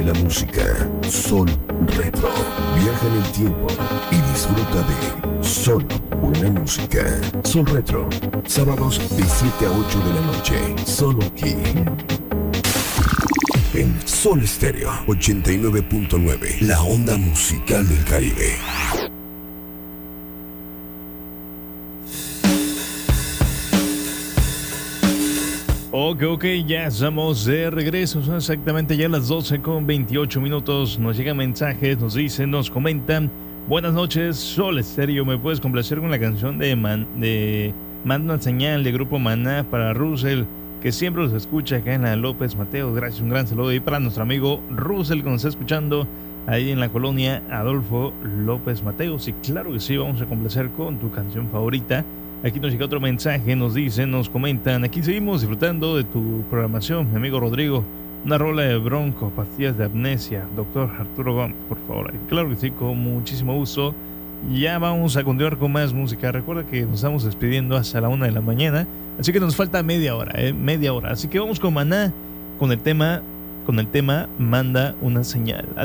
la música. Sol Retro. Viaja en el tiempo y disfruta de solo buena música. Sol Retro. Sábados de 7 a 8 de la noche. Solo aquí. En Sol Estéreo 89.9. La onda musical del Caribe. Ok, ya estamos de regreso. Son exactamente ya las 12:28. Nos llegan mensajes, nos dicen, nos comentan. Buenas noches, Sol Estéreo. ¿Me puedes complacer con la canción de Manda una señal de Grupo Maná para Russell, que siempre los escucha acá en la López Mateos? Gracias, un gran saludo. Y para nuestro amigo Russell, que nos está escuchando ahí en la colonia Adolfo López Mateos. Y claro que sí, vamos a complacer con tu canción favorita. Aquí nos llega otro mensaje, nos dicen, nos comentan. Aquí seguimos disfrutando de tu programación, mi amigo Rodrigo. Una rola de Bronco, pastillas de amnesia, doctor Arturo Gómez, por favor. Claro que sí, con muchísimo gusto. Ya vamos a continuar con más música. Recuerda que nos estamos despidiendo hasta la 1 de la mañana, así que nos falta media hora, media hora. Así que vamos con Maná, con el tema Manda una señal.